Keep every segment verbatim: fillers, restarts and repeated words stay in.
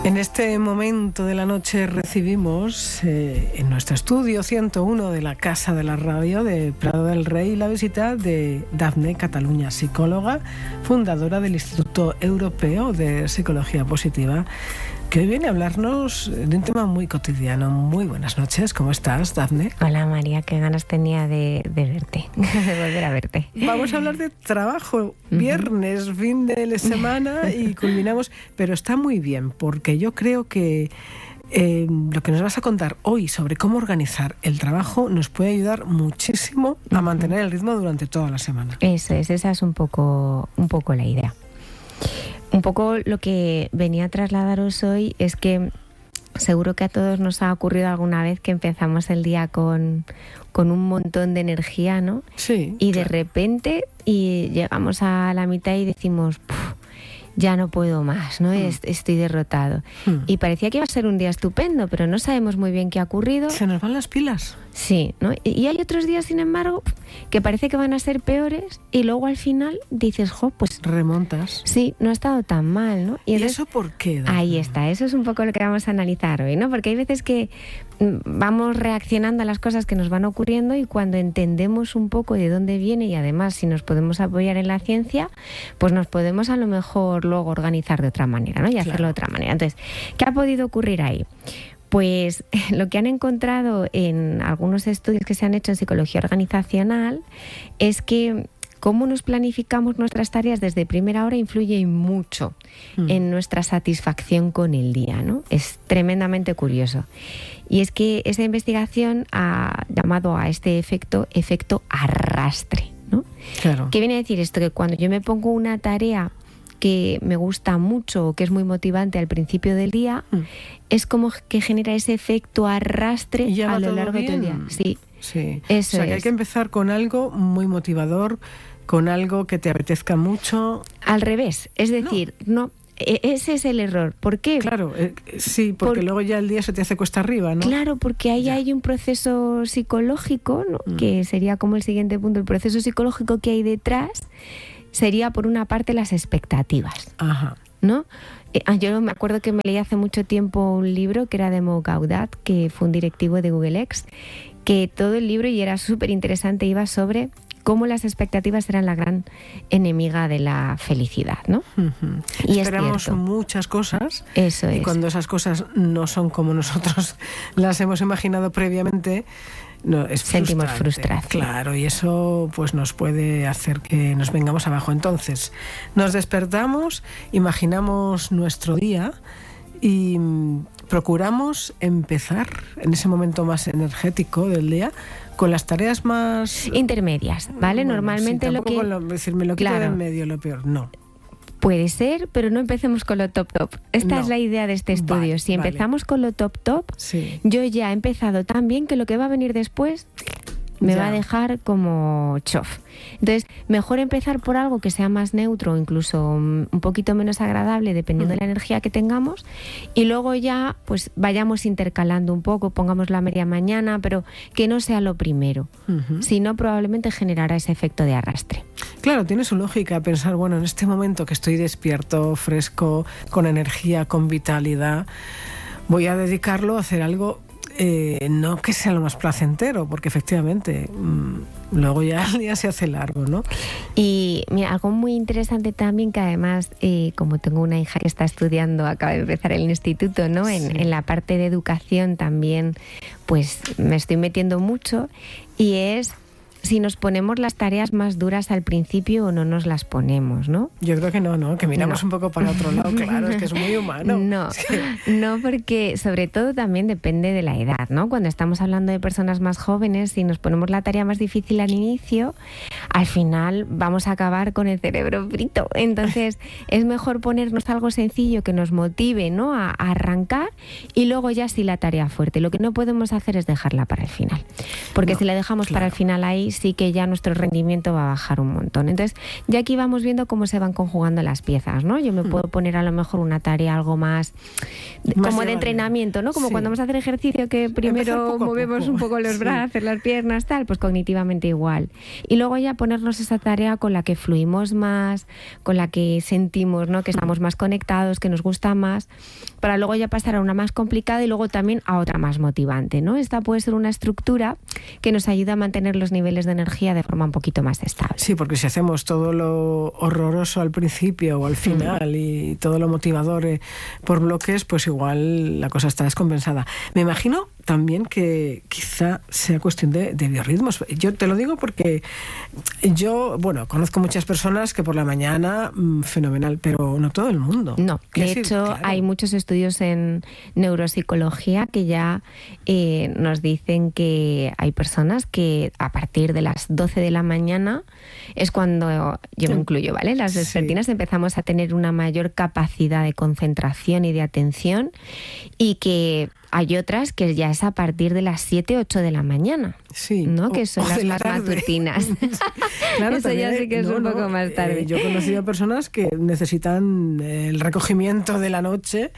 En este momento de la noche recibimos eh, en nuestro estudio ciento uno de la Casa de la Radio de Prado del Rey la visita de Dafne Cataluña, psicóloga, fundadora del Instituto Europeo de Psicología Positiva, que hoy viene a hablarnos de un tema muy cotidiano. Muy buenas noches, ¿cómo estás, Dafne? Hola María, qué ganas tenía de, de verte, de volver a verte. Vamos a hablar de trabajo, viernes, uh-huh. fin de semana y culminamos, pero está muy bien porque yo creo que eh, lo que nos vas a contar hoy sobre cómo organizar el trabajo nos puede ayudar muchísimo a mantener el ritmo durante toda la semana. Eso es, esa es un poco, un poco la idea. Un poco lo que venía a trasladaros hoy es que seguro que a todos nos ha ocurrido alguna vez que empezamos el día con, con un montón de energía, ¿no? Sí. Y claro. de repente y llegamos a la mitad y decimos, ya no puedo más, ¿no? Mm. Estoy derrotado. Mm. Y parecía que iba a ser un día estupendo, pero no sabemos muy bien qué ha ocurrido. Se nos van las pilas. Sí, ¿no? Y hay otros días, sin embargo, que parece que van a ser peores y luego al final dices, jo, pues... remontas. Sí, no ha estado tan mal, ¿no? ¿Y, entonces, ¿y eso por qué? Dani? Ahí está, eso es un poco lo que vamos a analizar hoy, ¿no? Porque hay veces que vamos reaccionando a las cosas que nos van ocurriendo y cuando entendemos un poco de dónde viene y además si nos podemos apoyar en la ciencia, pues nos podemos a lo mejor luego organizar de otra manera, ¿no? Y claro. hacerlo de otra manera. Entonces, ¿qué ha podido ocurrir ahí? Pues lo que han encontrado en algunos estudios que se han hecho en psicología organizacional es que cómo nos planificamos nuestras tareas desde primera hora influye mucho mm. en nuestra satisfacción con el día, ¿no? Es tremendamente curioso. Y es que esa investigación ha llamado a este efecto efecto arrastre, ¿no? Claro. ¿Qué viene a decir esto? Que cuando yo me pongo una tarea que me gusta mucho o que es muy motivante al principio del día, mm. es como que genera ese efecto arrastre a lo largo del día. Sí, sí. Eso o sea, que es. hay que empezar con algo muy motivador, con algo que te apetezca mucho. Al revés, es decir, no, no ese es el error. ¿Por qué? Claro, eh, sí, porque Por... luego ya el día se te hace cuesta arriba, ¿no? Claro, porque ahí ya. hay un proceso psicológico, ¿no? Mm. que sería como el siguiente punto, el proceso psicológico que hay detrás sería por una parte las expectativas, Ajá. ¿no? Eh, yo me acuerdo que me leí hace mucho tiempo un libro que era de Mo Gaudat, que fue un directivo de Google X, que todo el libro, y era súper interesante, iba sobre cómo las expectativas eran la gran enemiga de la felicidad, ¿no? Uh-huh. Y esperamos es muchas cosas. Eso es. Y cuando esas cosas no son como nosotros las hemos imaginado previamente, no, es sentimos frustrante. frustración. Claro, y eso pues nos puede hacer que nos vengamos abajo. Entonces, nos despertamos, imaginamos nuestro día y procuramos empezar en ese momento más energético del día con las tareas más intermedias, ¿vale? Bueno, Normalmente sí, lo que con lo, decir, me lo quito claro. de en medio, lo peor, no. Puede ser, pero no empecemos con lo top top. Esta no. es la idea de este estudio. Vale, si empezamos vale. con lo top top, sí. yo ya he empezado tan bien que lo que va a venir después me ya. va a dejar como chof. Entonces, mejor empezar por algo que sea más neutro, incluso un poquito menos agradable, dependiendo uh-huh. de la energía que tengamos, y luego ya pues vayamos intercalando un poco, pongamos la media mañana, pero que no sea lo primero. Uh-huh. Si no, probablemente generará ese efecto de arrastre. Claro, tiene su lógica pensar, bueno, en este momento que estoy despierto, fresco, con energía, con vitalidad, voy a dedicarlo a hacer algo Eh, no que sea lo más placentero, porque efectivamente mmm, luego ya el día se hace largo, ¿no? Y mira, algo muy interesante también, que además, eh, como tengo una hija que está estudiando, acaba de empezar el instituto, ¿no? En, sí. en la parte de educación también, pues me estoy metiendo mucho, y es si nos ponemos las tareas más duras al principio o no nos las ponemos, ¿no? Yo creo que no, ¿no? Que miramos no. un poco para otro lado, claro, es que es muy humano. No, sí. no, porque sobre todo también depende de la edad, ¿no? Cuando estamos hablando de personas más jóvenes, si nos ponemos la tarea más difícil al inicio, al final vamos a acabar con el cerebro frito. Entonces, es mejor ponernos algo sencillo que nos motive, ¿no? A, a arrancar, y luego ya sí la tarea fuerte. Lo que no podemos hacer es dejarla para el final. Porque no, si la dejamos claro. para el final ahí, sí que ya nuestro rendimiento va a bajar un montón. Entonces, ya aquí vamos viendo cómo se van conjugando las piezas, ¿no? Yo me hmm. puedo poner a lo mejor una tarea algo más, más como llevable. De entrenamiento, ¿no? Como sí. cuando vamos a hacer ejercicio que primero poco movemos poco. un poco los sí. brazos, las piernas, tal, pues cognitivamente igual. Y luego ya ponernos esa tarea con la que fluimos más, con la que sentimos, ¿no? Que estamos más conectados, que nos gusta más, para luego ya pasar a una más complicada y luego también a otra más motivante, ¿no? Esta puede ser una estructura que nos ayuda a mantener los niveles de energía de forma un poquito más estable. Sí, porque si hacemos todo lo horroroso al principio o al final mm. y todo lo motivador eh, por bloques, pues igual la cosa está descompensada. Me imagino también que quizá sea cuestión de, de biorritmos. Yo te lo digo porque yo, bueno, conozco muchas personas que por la mañana, mmm, fenomenal, pero no todo el mundo. No, de decir, hecho claro. hay muchos estudios en neuropsicología que ya eh, nos dicen que hay personas que a partir de las doce de la mañana es cuando, yo me incluyo, ¿vale? Las vespertinas sí. empezamos a tener una mayor capacidad de concentración y de atención, y que hay otras que ya es a partir de las siete, ocho de la mañana, sí. ¿no? Que son o, las o más tarde. matutinas. Claro, eso también, ya sí que es no, un poco no, más tarde. Eh, yo he conocido personas que necesitan el recogimiento de la noche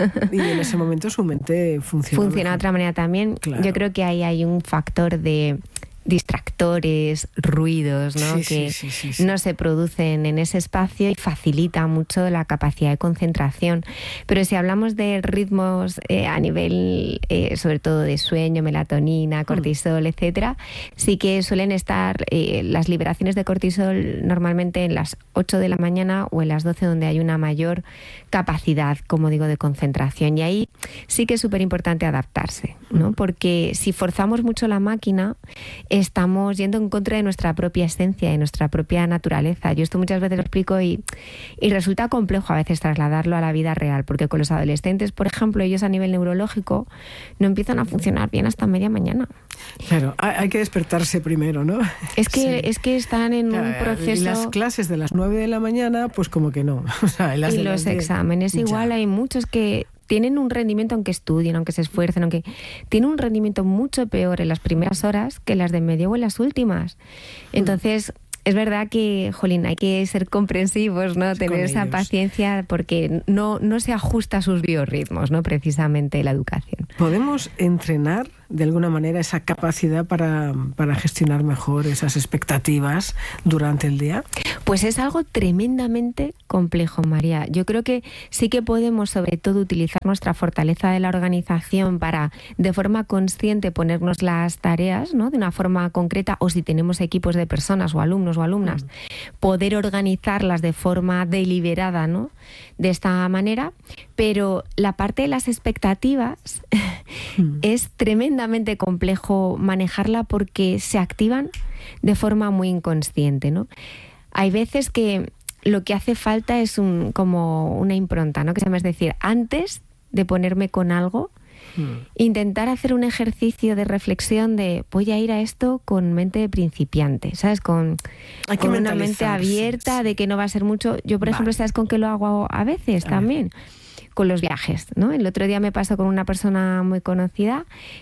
y en ese momento su mente funciona. Funciona de otra manera también. Claro. Yo creo que ahí hay un factor de distractores, ruidos, ¿no? Sí, que sí, sí, sí, sí. no se producen en ese espacio y facilita mucho la capacidad de concentración. Pero si hablamos de ritmos eh, a nivel, eh, sobre todo de sueño, melatonina, cortisol, mm. etcétera, sí que suelen estar eh, las liberaciones de cortisol normalmente en las ocho de la mañana o en las doce, donde hay una mayor capacidad, como digo, de concentración. Y ahí sí que es súper importante adaptarse, ¿no? Porque si forzamos mucho la máquina, estamos yendo en contra de nuestra propia esencia, de nuestra propia naturaleza. Yo esto muchas veces lo explico y, y resulta complejo a veces trasladarlo a la vida real, porque con los adolescentes, por ejemplo, ellos a nivel neurológico no empiezan a funcionar bien hasta media mañana. Claro, hay que despertarse primero, ¿no? Es que, sí. es que están en claro, un proceso... Y las clases de las nueve de la mañana, pues como que no. O sea, y las y de los las exámenes diez. Igual, ya. Hay muchos que tienen un rendimiento, aunque estudien, aunque se esfuercen, aunque tienen un rendimiento mucho peor en las primeras horas que las de medio o en las últimas. Entonces, mm. es verdad que, jolín, hay que ser comprensivos, ¿no? Tener esa ellos. paciencia, porque no, no se ajusta a sus biorritmos, ¿no? Precisamente la educación. ¿Podemos entrenar de alguna manera esa capacidad para, para gestionar mejor esas expectativas durante el día? Pues es algo tremendamente complejo, María. Yo creo que sí que podemos, sobre todo, utilizar nuestra fortaleza de la organización para, de forma consciente, ponernos las tareas, ¿no? De una forma concreta, o si tenemos equipos de personas o alumnos o alumnas, mm. poder organizarlas de forma deliberada, ¿no? De esta manera. Pero la parte de las expectativas mm. es tremendamente complejo manejarla, porque se activan de forma muy inconsciente, ¿no? Hay veces que lo que hace falta es un, como una impronta, ¿no? Que se llama, es decir, antes de ponerme con algo, mm. intentar hacer un ejercicio de reflexión de voy a ir a esto con mente de principiante, ¿sabes? Con, con una mente abierta, sí. de que no va a ser mucho. Yo, por vale. ejemplo, ¿sabes con qué lo hago a veces a también? Ver. Con los viajes, ¿no? El otro día me pasó con una persona muy conocida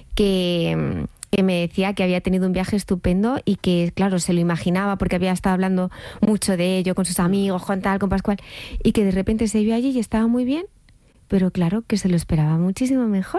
que... que me decía que había tenido un viaje estupendo y que, claro, se lo imaginaba porque había estado hablando mucho de ello con sus amigos, con tal, con Pascual, y que de repente se vio allí y estaba muy bien, pero claro, que se lo esperaba muchísimo mejor.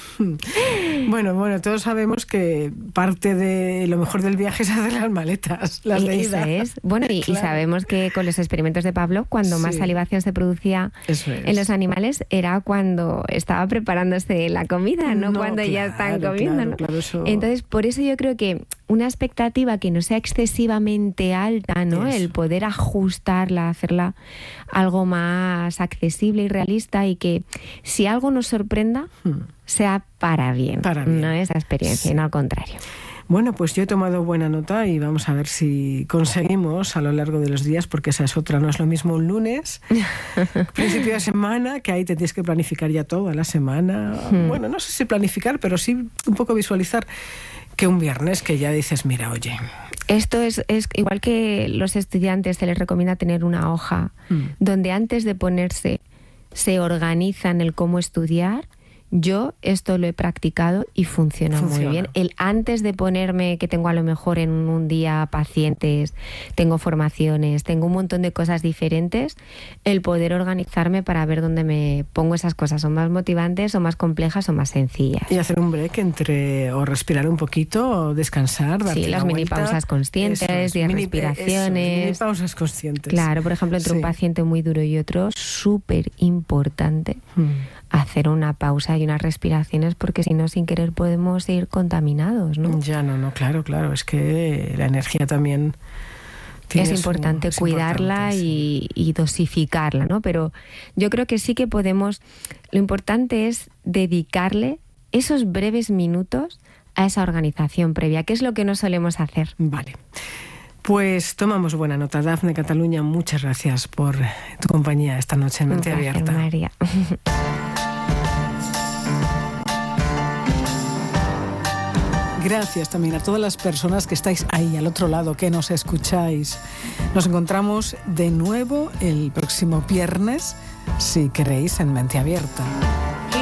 Bueno, bueno, todos sabemos que parte de lo mejor del viaje es hacer las maletas, las de ida. Eso es. Bueno, y, claro. y sabemos que con los experimentos de Pavlov, cuando sí. más salivación se producía en los animales, era cuando estaba preparándose la comida, no, no cuando claro, ya están comiendo. Claro, ¿no? Claro, eso... Entonces, por eso yo creo que una expectativa que no sea excesivamente alta, ¿no? Eso. El poder ajustarla, hacerla algo más accesible y realista, y que si algo nos sorprenda, hmm. sea para bien, para bien. No esa experiencia, sí. no al contrario. Bueno, pues yo he tomado buena nota y vamos a ver si conseguimos a lo largo de los días, porque esa es otra, no es lo mismo un lunes, principio de semana, que ahí te tienes que planificar ya toda la semana. Hmm. Bueno, no sé si planificar, pero sí un poco visualizar, que un viernes que ya dices, mira, oye... Esto es, es igual que los estudiantes se les recomienda tener una hoja hmm. donde antes de ponerse se organizan el cómo estudiar. yo esto lo he practicado y funciona, funciona muy bien. El antes de ponerme, que tengo a lo mejor en un día pacientes, tengo formaciones, tengo un montón de cosas diferentes, el poder organizarme para ver dónde me pongo esas cosas, son más motivantes o más complejas o más sencillas. Y hacer un break entre o respirar un poquito o descansar, darte Sí, las una mini vuelta. pausas conscientes, Eso es, diez mini, respiraciones. Eso, mini pausas conscientes. Claro, por ejemplo, entre sí. un paciente muy duro y otro, súper importante hmm. hacer una pausa y unas respiraciones, porque si no, sin querer podemos ir contaminados, ¿no? Ya, no, no, claro, claro, es que la energía también es importante su, cuidarla es importante, y, sí. y dosificarla, ¿no? Pero yo creo que sí que podemos, lo importante es dedicarle esos breves minutos a esa organización previa, que es lo que no solemos hacer. Vale. Pues tomamos buena nota. Dafne Cataluña, muchas gracias por tu compañía esta noche en Mente Un placer, Abierta. María. Gracias también a todas las personas que estáis ahí al otro lado, que nos escucháis. Nos encontramos de nuevo el próximo viernes, si queréis, en Mente Abierta.